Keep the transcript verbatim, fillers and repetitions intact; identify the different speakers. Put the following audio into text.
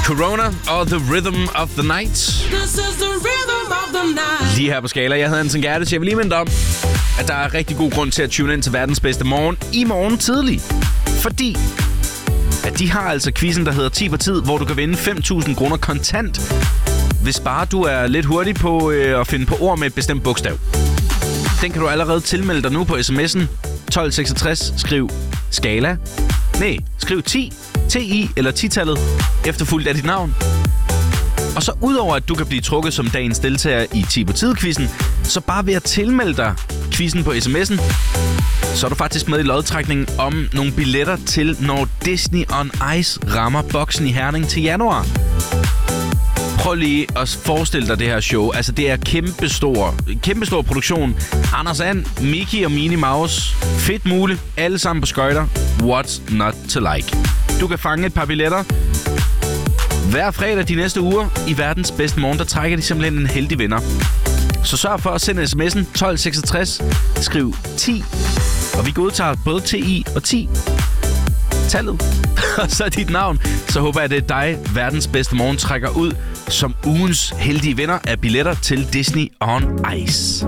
Speaker 1: Corona og The Rhythm of the Night.
Speaker 2: This is the rhythm of the night.
Speaker 1: Lige her på Skala. Jeg hedder Anton Gerdes. Jeg vil lige minde om, at der er rigtig god grund til at tune ind til verdens bedste morgen i morgen tidlig. Fordi at de har altså quizzen, der hedder ti på tid, hvor du kan vinde fem tusind kroner kontant, hvis bare du er lidt hurtig på øh, at finde på ord med et bestemt bogstav. Den kan du allerede tilmelde dig nu på sms'en tolv seksogtres. Skriv Skala. Nej, skriv ti, T I eller ti-tallet, efterfulgt af dit navn. Og så udover at du kan blive trukket som dagens deltager i ti på tid-quizzen, så bare ved at tilmelde dig quizzen på sms'en, så er du faktisk med i lodtrækningen om nogle billetter til, når Disney on Ice rammer boksen i Herning til januar. Prøv lige at forestille dig det her show. Altså, det er kæmpestor, kæmpestor produktion. Anders And, Mickey og Minnie Mouse. Fedt muligt. Alle sammen på skøjter. What's not to like? Du kan fange et par billetter. Hver fredag de næste uger i verdens bedste morgen, der trækker de simpelthen en heldig vinder. Så sørg for at sende sms'en tolv seksogtres. Skriv ti. Og vi godtager både T I og ti. Tallet. Og så dit navn. Så håber jeg, at det er dig, verdens bedste morgen, trækker ud som ugens heldige vinder af billetter til Disney on Ice.